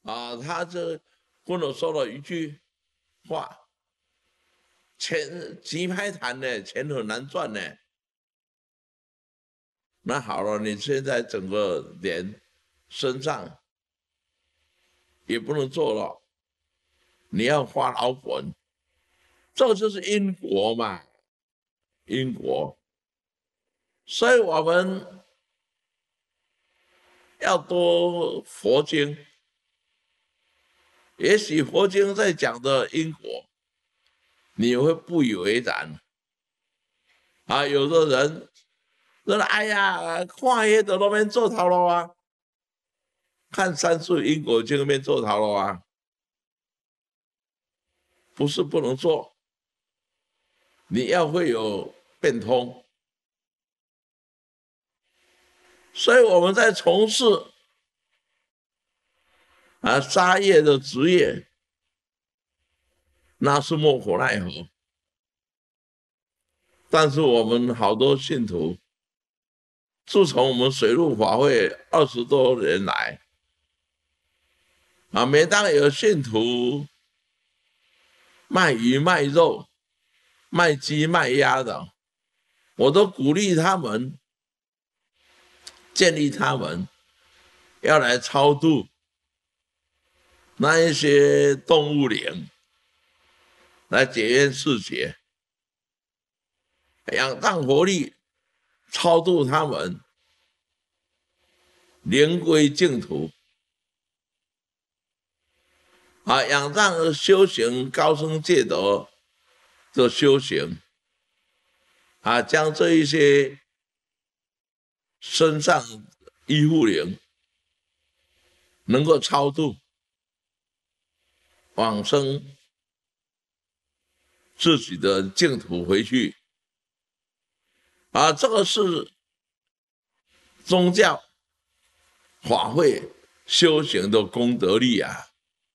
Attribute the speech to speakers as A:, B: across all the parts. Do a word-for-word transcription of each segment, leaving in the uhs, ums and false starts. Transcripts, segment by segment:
A: 啊，他这跟我说了一句话：钱急拍谈呢，钱很难赚呢。那好了，你现在整个脸身上也不能做了，你要花老本，这就是因果嘛，因果。所以我们要多佛经，也许佛经在讲的因果，你会不以为然。啊，有的人说：“哎呀，看迄个都免做头路啊，看三世因果经免做头路啊。”不是不能做，你要会有变通。所以我们在从事啊杀业的职业，那是莫可奈何。但是我们好多信徒，自从我们水陆法会二十多年来，啊，每当有信徒卖鱼卖肉、卖鸡卖鸭的，我都鼓励他们，建议他们要来超度那一些动物灵，来解冤释结，仰仗佛力，超度他们，灵归净土。啊，仰仗修行高僧戒德的修行，啊，将这一些身上依附灵能够超度往生自己的净土回去。啊，这个是宗教法会修行的功德力啊！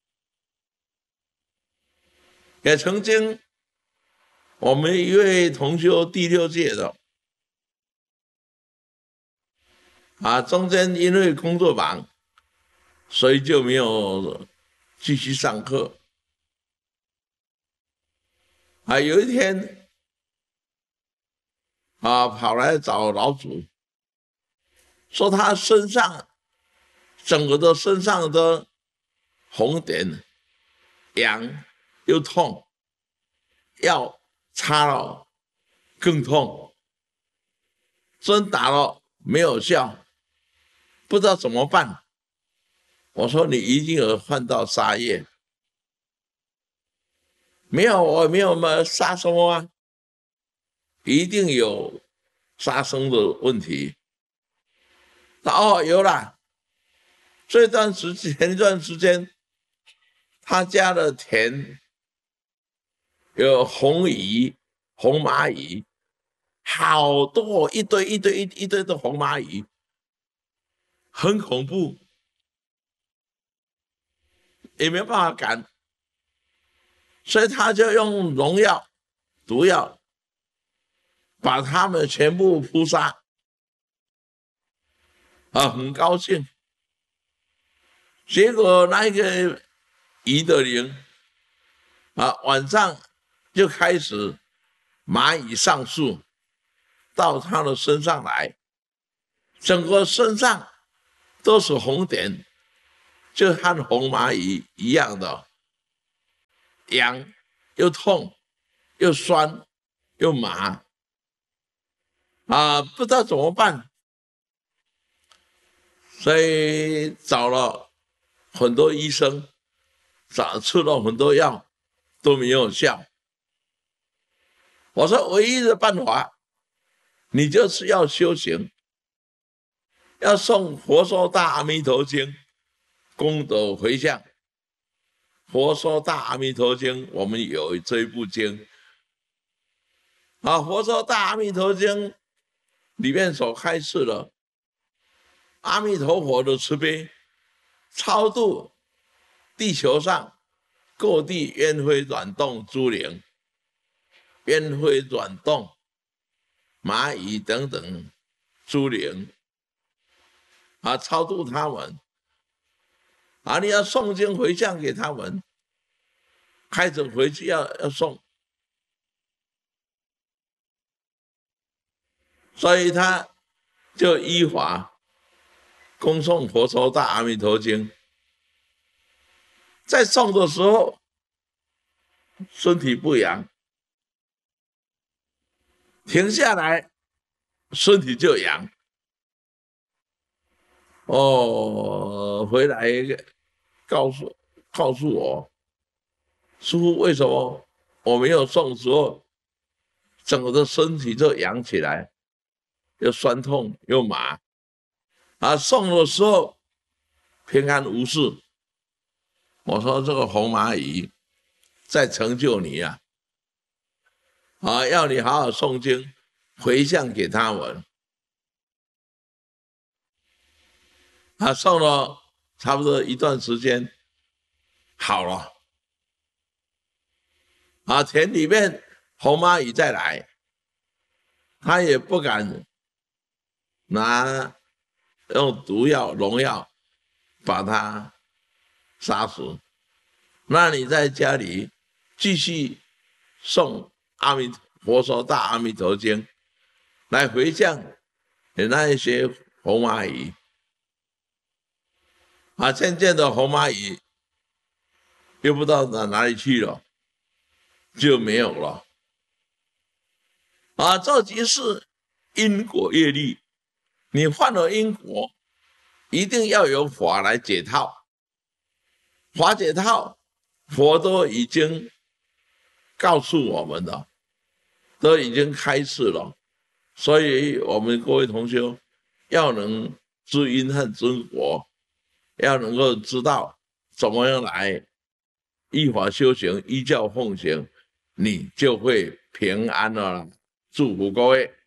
A: 也曾经我们一位同修第六届的啊，中间因为工作忙，所以就没有继续上课。啊，有一天啊，跑来找老祖，说他身上整个的身上的红点痒又痛，药擦了更痛，针打了没有效，不知道怎么办。我说你一定有犯到杀业。没有，我没有么杀什么啊，一定有杀生的问题。哦，有啦，这段时间前一段时间，他家的田有红蚁、红蚂蚁，好多一堆一堆一一堆的红蚂蚁，很恐怖，也没有办法赶，所以他就用农药、毒药把它们全部扑杀。啊，很高兴。结果那个蚁的灵啊，晚上就开始蚂蚁上树到他的身上来，整个身上都是红点，就和红蚂蚁一样的，痒又痛又酸又麻啊，不知道怎么办，所以找了很多医生，找吃了很多药都没有效。我说唯一的办法，你就是要修行，要诵《佛说大阿弥陀经》，功德回向。《佛说大阿弥陀经》，我们有这一部经啊，《佛说大阿弥陀经》里面所开示了阿弥陀佛的慈悲，超度地球上各地冤灰卵动诸灵，冤灰卵动、蚂蚁等等诸灵啊，超度他们， 啊，你要诵经回向给他们，开始回去要要诵，所以他就依法恭诵佛说大阿弥陀经。在诵的时候，身体不痒，停下来，身体就痒。哦，回来告诉告诉我，师父为什么我没有诵的时候，整个的身体就痒起来，又酸痛又麻，啊，诵的时候平安无事。我说这个红蚂蚁在成就你啊，啊，要你好好诵经，回向给他们。他诵了差不多一段时间，好了。啊，田里面红蚂蚁再来，他也不敢拿用毒药、农药把它杀死。那你在家里继续诵阿弥佛说大阿弥陀经，来回向给那一些红蚂蚁。啊，渐渐的红蚂蚁又不知道到哪里去了，就没有了。啊，这就是因果业力，你犯了因果，一定要有法来解套。法解套，佛都已经告诉我们了，都已经开示了。所以我们各位同学要能知因和知果，要能够知道怎么样来依法修行，依教奉行，你就会平安了。祝福各位。